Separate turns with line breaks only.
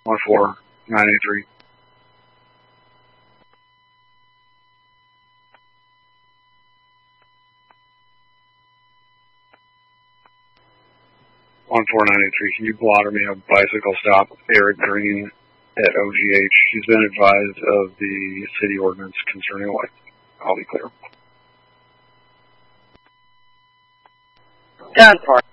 14983. Can you blotter me a bicycle stop, Eric Green at OGH? He's been advised of the city ordinance concerning lights. I'll be clear.
10-4.